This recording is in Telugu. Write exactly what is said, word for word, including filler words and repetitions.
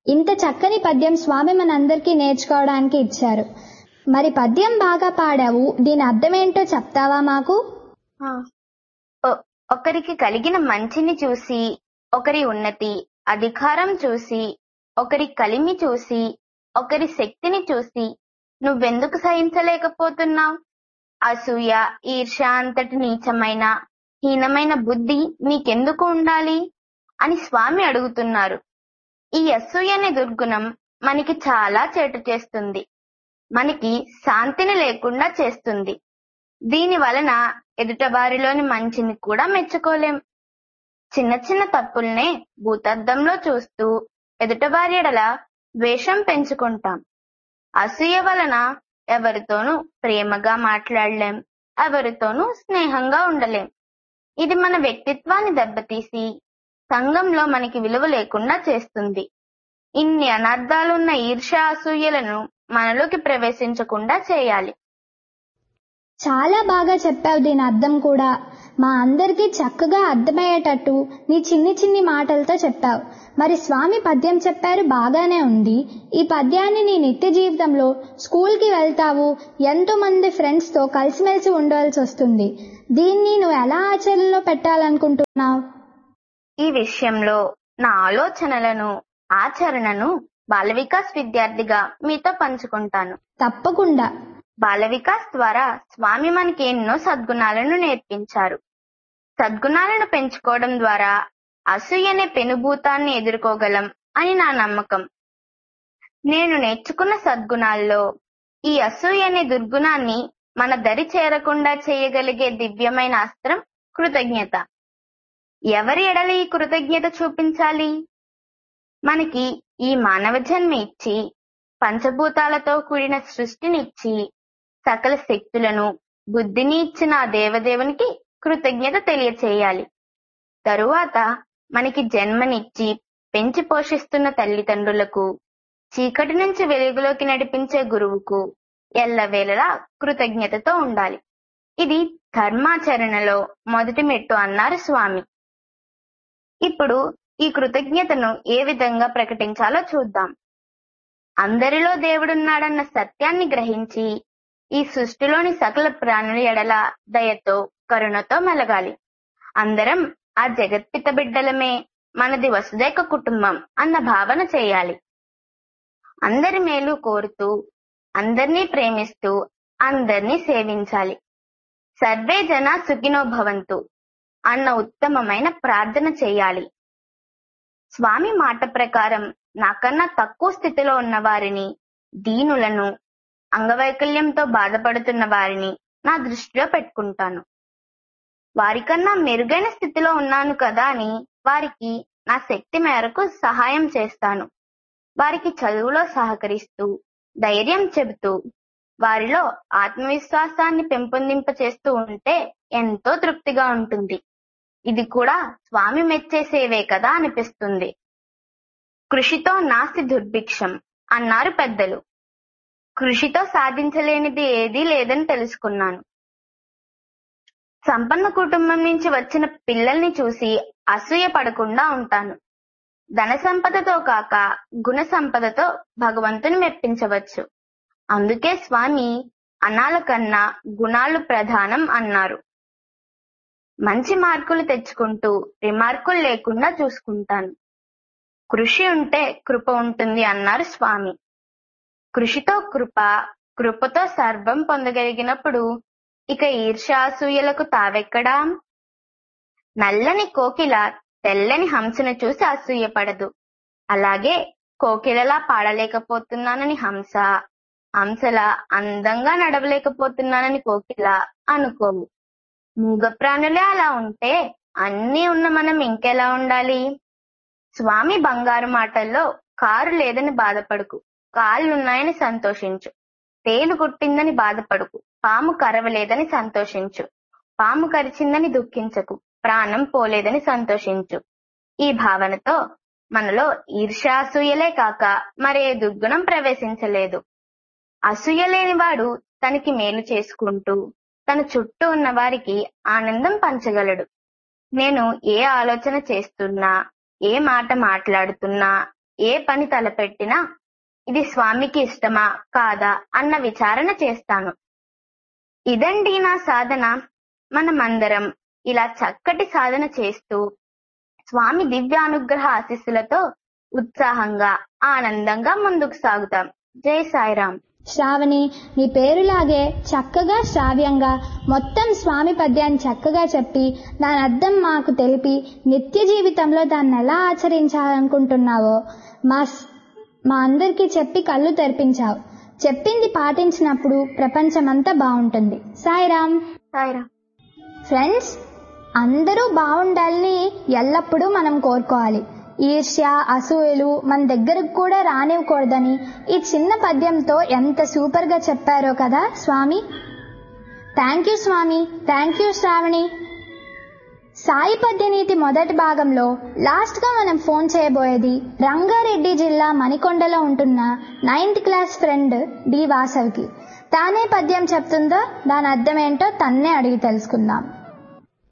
ఇంత చక్కని పద్యం స్వామి మనందరికీ నేర్చుకోవడానికి ఇచ్చారు. మరి పద్యం బాగా పాడావు, దీని అర్థమేంటో చెప్తావా మాకు? ఒకరికి కలిగిన మంచిని చూసి, ఒకరి ఉన్నతి అధికారం చూసి, ఒకరి కలిమి చూసి, ఒకరి శక్తిని చూసి నువ్వెందుకు సహించలేకపోతున్నావు? అసూయ, ఈర్ష్య అంతటి నీచమైన హీనమైన బుద్ధి నీకెందుకు ఉండాలి అని స్వామి అడుగుతున్నారు. ఈ అసూయ అనే దుర్గుణం మనకి చాలా చేటు చేస్తుంది, మనకి శాంతిని లేకుండా చేస్తుంది. దీని వలన ఎదుటవారిలోని మంచిని కూడా మెచ్చుకోలేం. చిన్న చిన్న తప్పుల్నే భూతద్దంలో చూస్తూ ఎదుటవారి ఎడల ద్వేషం పెంచుకుంటాం. అసూయ వలన ఎవరితోనూ ప్రేమగా మాట్లాడలేం, ఎవరితోనూ స్నేహంగా ఉండలేం. ఇది మన వ్యక్తిత్వాన్ని దెబ్బతీసి సంఘంలో మనకి విలువ లేకుండా చేస్తుంది. ఇన్ని అనర్థాలున్న ఈర్ష్య అసూయలను మనలోకి ప్రవేశించకుండా చేయాలి. చాలా బాగా చెప్పావు. దీని అర్థం కూడా మా అందరికీ చక్కగా అర్థమయ్యేటట్టు నీ చిన్ని చిన్ని మాటలతో చెప్పావు. మరి స్వామి పద్యం చెప్పారు, బాగానే ఉంది. ఈ పద్యాన్ని నీ నిత్య జీవితంలో స్కూల్కి వెళ్తావు, ఎంతో మంది ఫ్రెండ్స్తో కలిసిమెలిసి ఉండవలసి వస్తుంది. దీన్ని నువ్వు ఎలా ఆచరణలో పెట్టాలనుకుంటున్నావు? ఈ విషయంలో నా ఆలోచనలను, ఆచరణను బాల వికాస్ విద్యార్థిగా మీతో పంచుకుంటాను. తప్పకుండా. బాల వికాస్ ద్వారా స్వామి మనకి ఎన్నో సద్గుణాలను నేర్పించారు. సద్గుణాలను పెంచుకోవడం ద్వారా అసూయనే పెనుభూతాన్ని ఎదుర్కోగలం అని నా నమ్మకం. నేను నేర్చుకున్న సద్గుణాల్లో ఈ అసూయ అనే దుర్గుణాన్ని మన దరి చేరకుండా చేయగలిగే దివ్యమైన అస్త్రం కృతజ్ఞత. ఎవరి ఎడల ఈ కృతజ్ఞత చూపించాలి? మనకి ఈ మానవ జన్మ ఇచ్చి, పంచభూతాలతో కూడిన సృష్టినిచ్చి, సకల శక్తులను, బుద్ధిని ఇచ్చిన ఆ దేవదేవునికి కృతజ్ఞత తెలియచేయాలి. తరువాత మనకి జన్మనిచ్చి పెంచి పోషిస్తున్న తల్లిదండ్రులకు, చీకటి నుంచి వెలుగులోకి నడిపించే గురువుకు ఎల్లవేళలా కృతజ్ఞతతో ఉండాలి. ఇది ధర్మాచరణలో మొదటి మెట్టు అన్నారు స్వామి. ఇప్పుడు ఈ కృతజ్ఞతను ఏ విధంగా ప్రకటించాలో చూద్దాం. అందరిలో దేవుడున్నాడన్న సత్యాన్ని గ్రహించి ఈ సృష్టిలోని సకల ప్రాణుల ఎడల దయతో, కరుణతో మెలగాలి. అందరం ఆ జగత్పిత బిడ్డలమే, మనది వసుదైక కుటుంబం అన్న భావన చేయాలి. అందరి మేలు కోరుతూ, అందరినీ ప్రేమిస్తూ, అందరినీ సేవించాలి. సర్వే జన సుఖినో భవంతు అన్న ఉత్తమమైన ప్రార్థన చేయాలి. స్వామి మాట ప్రకారం నాకన్నా తక్కువ స్థితిలో ఉన్న వారిని, దీనులను, అంగవైకల్యంతో బాధపడుతున్న వారిని నా దృష్టిలో పెట్టుకుంటాను. వారికన్నా మెరుగైన స్థితిలో ఉన్నాను కదా అని వారికి నా శక్తి మేరకు సహాయం చేస్తాను. వారికి చదువులో సహకరిస్తూ, ధైర్యం చెబుతూ, వారిలో ఆత్మవిశ్వాసాన్ని పెంపొందింప చేస్తూ ఉంటే ఎంతో తృప్తిగా ఉంటుంది. ఇది కూడా స్వామి మెచ్చేసేవే కదా అనిపిస్తుంది. కృషితో నాస్తి దుర్భిక్షం అన్నారు పెద్దలు. కృషితో సాధించలేనిది ఏదీ లేదని తెలుసుకున్నాను. సంపన్న కుటుంబం నుంచి వచ్చిన పిల్లల్ని చూసి అసూయ పడకుండా ఉంటాను. ధన సంపదతో కాక గుణ సంపదతో భగవంతుని మెప్పించవచ్చు. అందుకే స్వామి అనాల కన్నా గుణాలు ప్రధానం అన్నారు. మంచి మార్కులు తెచ్చుకుంటూ రిమార్కులు లేకుండా చూసుకుంటాను. కృషి ఉంటే కృప ఉంటుంది అన్నారు స్వామి. కృషితో కృప, కృపతో సర్వం పొందగలిగినప్పుడు ఇక ఈర్ష్యాసూయలకు తావెక్కడా? నల్లని కోకిల తెల్లని హంసను చూసి అసూయపడదు. అలాగే కోకిలలా పాడలేకపోతున్నానని హంస, హంసలా అందంగా నడవలేకపోతున్నానని కోకిల అనుకోవు. మూగ ప్రాణులే అలా ఉంటే అన్నీ ఉన్న మనం ఇంకెలా ఉండాలి? స్వామి బంగారు మాటల్లో కారు లేదని బాధపడుకు, కాళ్ళున్నాయని సంతోషించు. తేలు కుట్టిందని బాధపడుకు, పాము కరవలేదని సంతోషించు. పాము కరిచిందని దుఃఖించకు, ప్రాణం పోలేదని సంతోషించు. ఈ భావనతో మనలో ఈర్ష్యాసూయలే కాక మరే దుర్గుణం ప్రవేశించలేదు. అసూయ లేనివాడు తనకి మేలు చేసుకుంటూ తన చుట్టూ ఉన్న వారికి ఆనందం పంచగలడు. నేను ఏ ఆలోచన చేస్తున్నా, ఏ మాట మాట్లాడుతున్నా, ఏ పని తలపెట్టినా ఇది స్వామికి ఇష్టమా కాదా అన్న విచారణ చేస్తాను. ఇదండి నా సాధన. మనమందరం ఇలా చక్కటి సాధన చేస్తూ స్వామి దివ్యానుగ్రహ ఆశీస్సులతో ఉత్సాహంగా ఆనందంగా ముందుకు సాగుతాం. జై సాయిరాం. శ్రావణి, నీ పేరులాగే చక్కగా శ్రావ్యంగా మొత్తం స్వామి పద్యాన్ని చక్కగా చెప్పి దాని అర్థం మాకు తెలిపి నిత్య జీవితంలో దాన్ని ఎలా ఆచరించాలనుకుంటున్నావో మా మా అందరికీ చెప్పి కళ్ళు తెరిపించావు. చెప్పింది పాటించినప్పుడు ప్రపంచమంతా బాగుంటుంది. సాయిరాం. సాయిరాం. ఫ్రెండ్స్, అందరూ బాగుండాలని ఎల్లప్పుడూ మనం కోరుకోవాలి. ఈర్ష్య, అసూయలు మన దగ్గరకు కూడా రానివ్వకూడదని ఈ చిన్న పద్యంతో ఎంత సూపర్ గా చెప్పారో కదా స్వామి. Thank you Swamy. Thank you Shravani. Sai పద్యనీతి మొదటి భాగంలో లాస్ట్ గా మనం ఫోన్ చేయబోయేది రంగారెడ్డి జిల్లా మణికొండలో ఉంటున్న నైన్త్ క్లాస్ ఫ్రెండ్ డి వాసవికి. తానే పద్యం చెప్తుందో దాని అర్థం ఏంటో తన్నే అడిగి తెలుసుకుందాం.